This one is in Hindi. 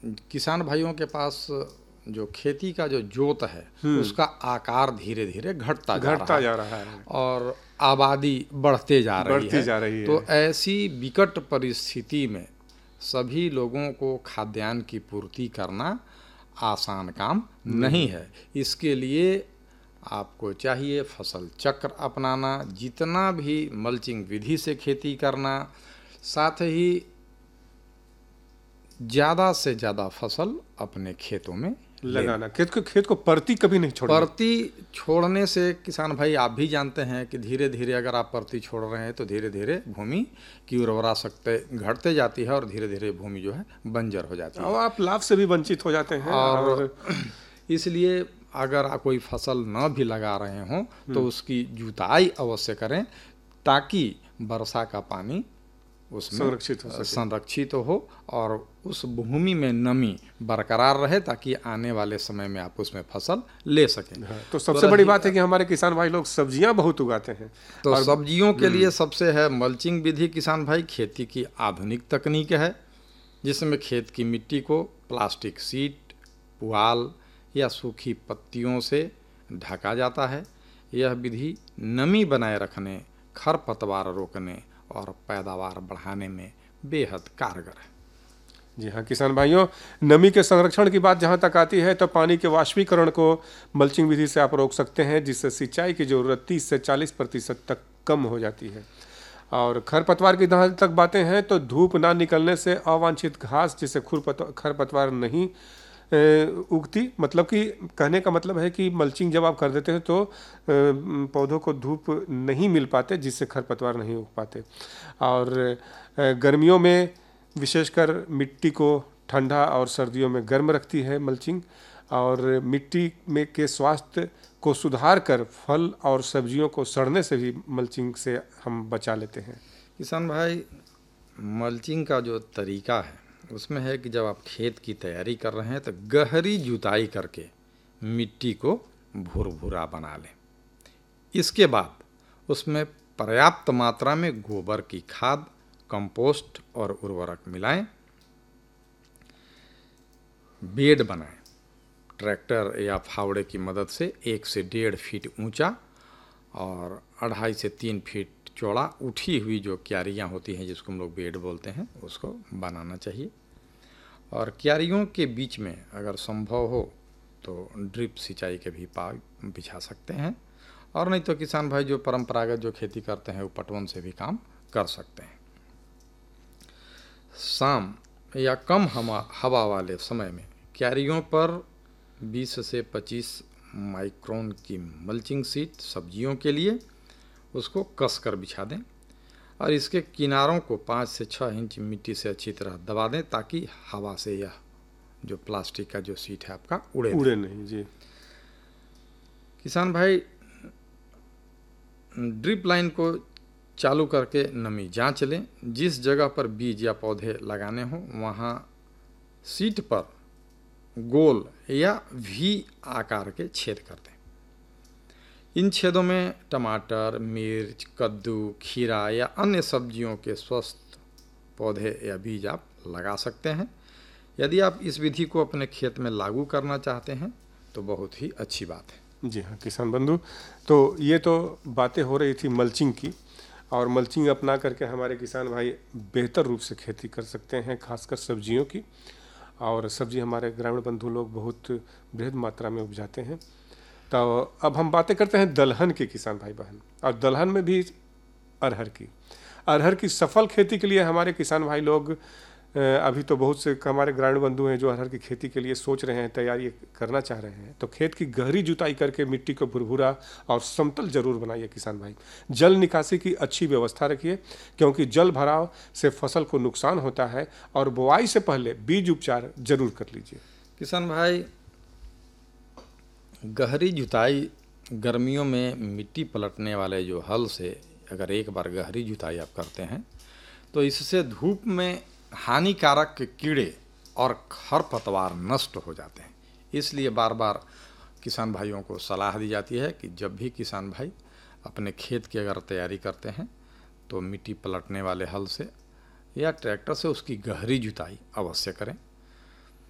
किसान भाइयों के पास जो खेती का जो जोत है उसका आकार धीरे धीरे घटता जा रहा है और आबादी बढ़ती जा रही है। तो ऐसी विकट परिस्थिति में सभी लोगों को खाद्यान्न की पूर्ति करना आसान काम नहीं है। इसके लिए आपको चाहिए फसल चक्र अपनाना, जितना भी मल्चिंग विधि से खेती करना, साथ ही ज़्यादा से ज़्यादा फसल अपने खेतों में लगाना। खेत को परती कभी नहीं छोड़ना। परती छोड़ने से किसान भाई आप भी जानते हैं कि धीरे धीरे अगर आप परती छोड़ रहे हैं तो धीरे धीरे भूमि की उर्वरा शक्ति घटते जाती है और धीरे धीरे भूमि जो है बंजर हो जाती है और आप लाभ से भी वंचित हो जाते हैं। और इसलिए अगर आप कोई फसल न भी लगा रहे हों तो उसकी जुताई अवश्य करें ताकि वर्षा का पानी उसमें संरक्षित हो और उस भूमि में नमी बरकरार रहे ताकि आने वाले समय में आप उसमें फसल ले सकें। तो सबसे बड़ी बात है कि हमारे किसान भाई लोग सब्जियां बहुत उगाते हैं। तो सब्जियों के लिए सबसे है मल्चिंग विधि। किसान भाई खेती की आधुनिक तकनीक है जिसमें खेत की मिट्टी को प्लास्टिक शीट, पुआल या सूखी पत्तियों से ढका जाता है। यह विधि नमी बनाए रखने, खरपतवार रोकने और पैदावार बढ़ाने में बेहद कारगर है। जी हाँ किसान भाइयों, नमी के संरक्षण की बात जहाँ तक आती है तो पानी के वाष्पीकरण को मल्चिंग विधि से आप रोक सकते हैं, जिससे सिंचाई की जरूरत 30 से 40% तक कम हो जाती है। और खरपतवार की जहाँ तक बातें हैं तो धूप ना निकलने से अवांछित घास जिससे खरपतवार नहीं उगती। मतलब कि कहने का मतलब है कि मल्चिंग जब आप कर देते हैं तो पौधों को धूप नहीं मिल पाते जिससे खरपतवार नहीं उग पाते। और गर्मियों में विशेषकर मिट्टी को ठंडा और सर्दियों में गर्म रखती है मल्चिंग, और मिट्टी में के स्वास्थ्य को सुधार कर फल और सब्जियों को सड़ने से भी मल्चिंग से हम बचा लेते हैं। किसान भाई, मल्चिंग का जो तरीका है उसमें है कि जब आप खेत की तैयारी कर रहे हैं तो गहरी जुताई करके मिट्टी को भुरभुरा बना लें। इसके बाद उसमें पर्याप्त मात्रा में गोबर की खाद, कंपोस्ट और उर्वरक मिलाएं। बेड बनाएं। ट्रैक्टर या फावड़े की मदद से 1 से 1.5 फीट ऊंचा और 2.5 से 3 फीट चौड़ा उठी हुई जो क्यारियाँ होती हैं जिसको हम लोग बेड बोलते हैं उसको बनाना चाहिए। और क्यारियों के बीच में अगर संभव हो तो ड्रिप सिंचाई के भी पाइप बिछा सकते हैं, और नहीं तो किसान भाई जो परंपरागत जो खेती करते हैं वो पटवन से भी काम कर सकते हैं। शाम या कम हवा वाले समय में क्यारियों पर 20 से 25 माइक्रोन की मल्चिंग शीट सब्जियों के लिए उसको कसकर बिछा दें और इसके किनारों को 5 से 6 इंच मिट्टी से अच्छी तरह दबा दें ताकि हवा से यह जो प्लास्टिक का जो शीट है आपका उड़े नहीं। जी किसान भाई, ड्रिप लाइन को चालू करके नमी जांच लें। जिस जगह पर बीज या पौधे लगाने हों वहाँ शीट पर गोल या वी आकार के छेद कर दें। इन छेदों में टमाटर, मिर्च, कद्दू, खीरा या अन्य सब्जियों के स्वस्थ पौधे या बीज आप लगा सकते हैं। यदि आप इस विधि को अपने खेत में लागू करना चाहते हैं तो बहुत ही अच्छी बात है। जी हाँ किसान बंधु, तो ये तो बातें हो रही थी मल्चिंग की, और मल्चिंग अपना करके हमारे किसान भाई बेहतर रूप से खेती कर सकते हैं, खासकर सब्जियों की। और सब्जी हमारे ग्रामीण बंधु लोग बहुत बृहद मात्रा में उपजाते हैं। तो अब हम बातें करते हैं दलहन की किसान भाई बहन, और दलहन में भी अरहर की सफल खेती के लिए हमारे किसान भाई लोग अभी तो बहुत से हमारे ग्रामीण बंधु हैं जो अरहर की खेती के लिए सोच रहे हैं, तैयारी करना चाह रहे हैं। तो खेत की गहरी जुताई करके मिट्टी को भुरभुरा और समतल जरूर बनाइए किसान भाई। जल निकासी की अच्छी व्यवस्था रखिए क्योंकि जल भराव से फसल को नुकसान होता है, और बुआई से पहले बीज उपचार जरूर कर लीजिए। किसान भाई, गहरी जुताई गर्मियों में मिट्टी पलटने वाले जो हल से अगर एक बार गहरी जुताई आप करते हैं तो इससे धूप में हानिकारक कीड़े और खरपतवार नष्ट हो जाते हैं। इसलिए बार बार किसान भाइयों को सलाह दी जाती है कि जब भी किसान भाई अपने खेत की अगर तैयारी करते हैं तो मिट्टी पलटने वाले हल से या ट्रैक्टर से उसकी गहरी जुताई अवश्य करें।